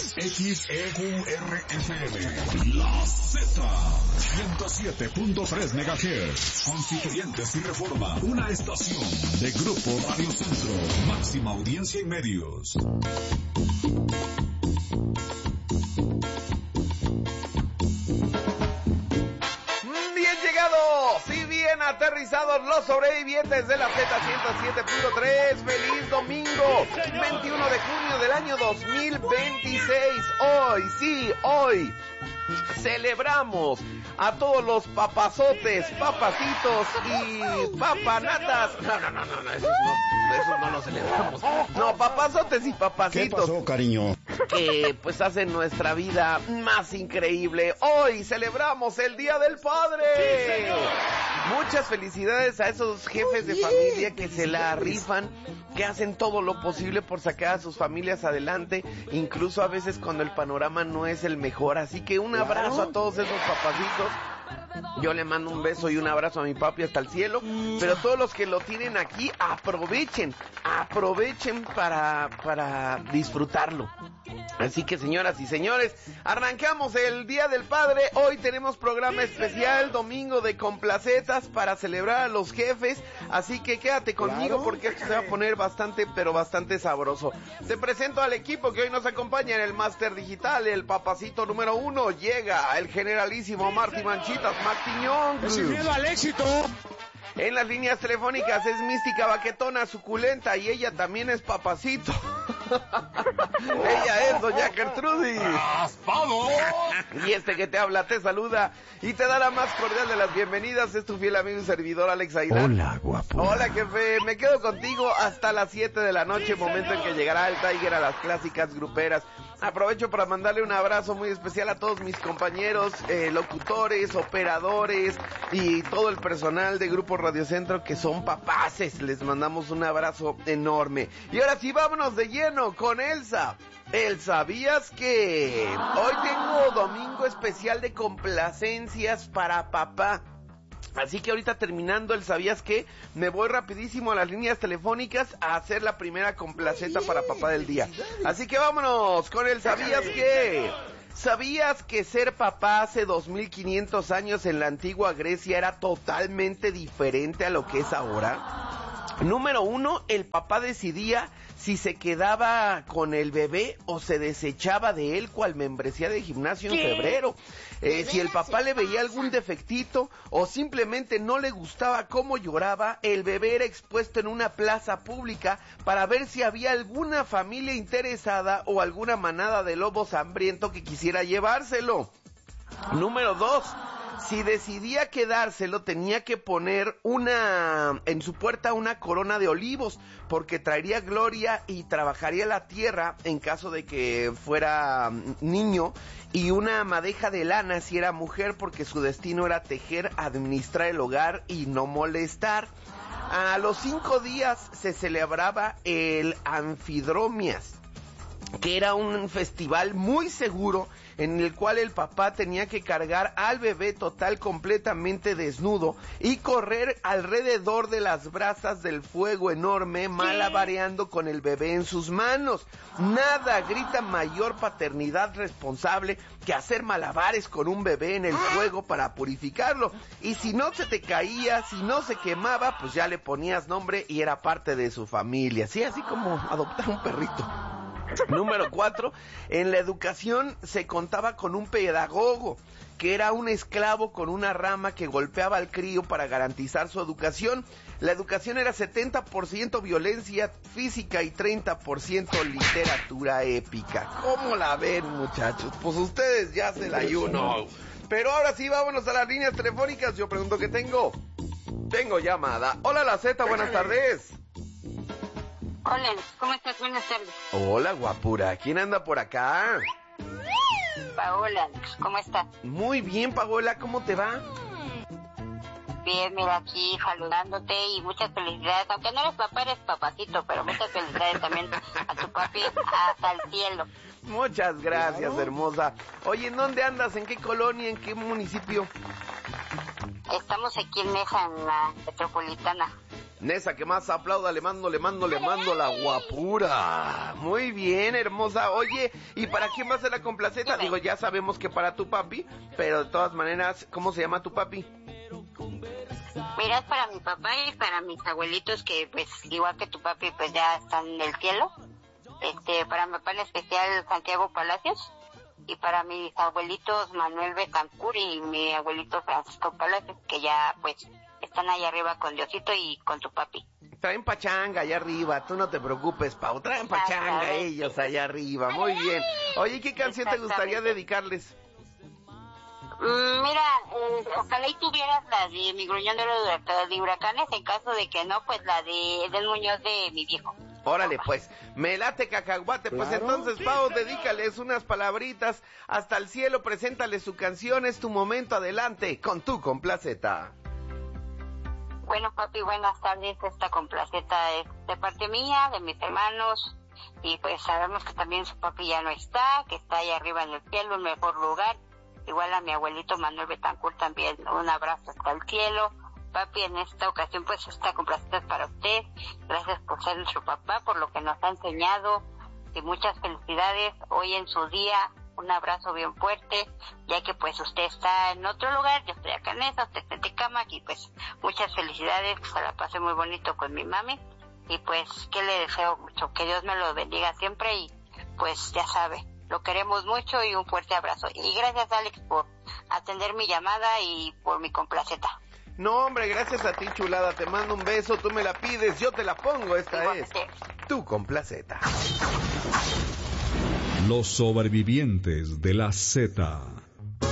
XEQRFM, La Z, 107.3 MHz, Constituyentes y Reforma, una estación de Grupo Radio Centro, máxima audiencia y medios. Bien llegados y bien aterrizados los sobrevivientes de la Z107.3. Feliz domingo, 21 de junio del año 2026. Hoy celebramos a todos los papazotes, papacitos y papanatas. No, esos no los celebramos. No, papazotes y papacitos. ¿Qué pasó, cariño? Que pues hacen nuestra vida más increíble. Hoy celebramos el Día del Padre. Sí, muchas felicidades a esos jefes de familia que se la rifan, que hacen todo lo posible por sacar a sus familias adelante, incluso a veces cuando el panorama no es el mejor. Así que un abrazo a todos esos papacitos. Yo le mando un beso y un abrazo a mi papi hasta el cielo, pero todos los que lo tienen aquí, aprovechen para disfrutarlo. Así que, señoras y señores, arrancamos el Día del Padre. Hoy tenemos programa especial, domingo de complacetas para celebrar a los jefes. Así que quédate conmigo porque esto se va a poner bastante sabroso. Te presento al equipo que hoy nos acompaña en el Máster Digital. El papacito número 1 llega, el generalísimo Marty Manchitas Martiñón. Sin miedo al éxito. En las líneas telefónicas es Mística Baquetona Suculenta y ella también es papacito. Ella es doña Gertrudis. ¡Raspado! Y este que te habla te saluda y te da la más cordial de las bienvenidas. Es tu fiel amigo y servidor Alex Aguilar. Hola, guapo. Hola, jefe. Me quedo contigo hasta las 7 de la noche, momento en que llegará el Tiger a las clásicas gruperas. Aprovecho para mandarle un abrazo muy especial a todos mis compañeros, locutores, operadores y todo el personal de Grupo Radio Centro que son papaces. Les mandamos un abrazo enorme. Y ahora sí, vámonos de lleno con Elsa. ¿Sabías que hoy tengo domingo especial de complacencias para papá? Así que ahorita terminando el ¿sabías qué? Me voy rapidísimo a las líneas telefónicas a hacer la primera complaceta para papá del día. Así que vámonos con el ¿sabías qué? ¿Sabías que ser papá hace 2500 años en la antigua Grecia era totalmente diferente a lo que es ahora? Número 1, el papá decidía si se quedaba con el bebé o se desechaba de él cual membresía de gimnasio en febrero. Si el papá le veía algún defectito o simplemente no le gustaba cómo lloraba, el bebé era expuesto en una plaza pública para ver si había alguna familia interesada o alguna manada de lobos hambrientos que quisiera llevárselo. Número 2, si decidía quedárselo tenía que poner en su puerta una corona de olivos, porque traería gloria y trabajaría la tierra en caso de que fuera niño, y una madeja de lana si era mujer, porque su destino era tejer, administrar el hogar y no molestar. A los 5 días se celebraba el Anfidromias, que era un festival muy seguro en el cual el papá tenía que cargar al bebé completamente desnudo y correr alrededor de las brasas del fuego enorme, malabareando con el bebé en sus manos. Nada grita mayor paternidad responsable que hacer malabares con un bebé en el fuego para purificarlo. Y si no se te caía, si no se quemaba, pues ya le ponías nombre y era parte de su familia. Sí, así como adoptar un perrito. Número 4, en la educación se contaba con un pedagogo, que era un esclavo con una rama que golpeaba al crío para garantizar su educación. La educación era 70% violencia física y 30% literatura épica. ¿Cómo la ven, muchachos? Pues ustedes ya se la ayuno. Pero ahora sí, vámonos a las líneas telefónicas. Yo pregunto qué tengo. Tengo llamada. Hola, la Z, buenas tardes. Hola, ¿cómo estás? Buenas tardes. Hola, guapura. ¿Quién anda por acá? Paola, ¿cómo estás? Muy bien, Paola. ¿Cómo te va? Bien, mira, aquí saludándote y muchas felicidades. Aunque no eres papá, eres papacito, pero muchas felicidades también a tu papi hasta el cielo. Muchas gracias, hermosa. Oye, ¿en dónde andas? ¿En qué colonia? ¿En qué municipio? Estamos aquí en Mesa, en la Metropolitana. Nesa que más aplauda, le mando la guapura. Muy bien, hermosa. Oye, ¿y para quién va a ser la complaceta? Digo, ya sabemos que para tu papi, pero de todas maneras, ¿cómo se llama tu papi? Mira, es para mi papá y para mis abuelitos que, pues, igual que tu papi, pues ya están en el cielo. Para mi papá en especial Santiago Palacios, y para mis abuelitos Manuel Betancourt y mi abuelito Francisco Palacios, que ya, pues, están allá arriba con Diosito y con tu papi. Traen pachanga allá arriba, tú no te preocupes, Pau, traen pachanga ellos allá arriba, muy bien. Oye, ¿qué canción te gustaría dedicarles? Mira, ojalá y tuvieras la de Mi Gruñón de Huracanes, en caso de que no, pues la de Edel Muñoz de Mi Viejo. Órale, pues, me late cacahuate, pues entonces, Pau, dedícales unas palabritas hasta el cielo, preséntale su canción, es tu momento, adelante, con tu complaceta. Bueno, papi, buenas tardes, esta complaceta es de parte mía, de mis hermanos, y pues sabemos que también su papi ya no está, que está allá arriba en el cielo, un mejor lugar, igual a mi abuelito Manuel Betancourt también, un abrazo hasta el cielo. Papi, en esta ocasión pues esta complaceta es para usted, gracias por ser nuestro papá, por lo que nos ha enseñado, y muchas felicidades hoy en su día, un abrazo bien fuerte, ya que pues usted está en otro lugar, yo estoy acá en esta, usted está en Tecámac, y pues muchas felicidades, que se la pase muy bonito con mi mami, y pues que le deseo mucho, que Dios me lo bendiga siempre, y pues ya sabe, lo queremos mucho y un fuerte abrazo, y gracias Alex por atender mi llamada y por mi complaceta. No, hombre, gracias a ti, chulada, te mando un beso, tú me la pides, yo te la pongo, esta Igualmente. es tu complaceta. Los sobrevivientes de la Z.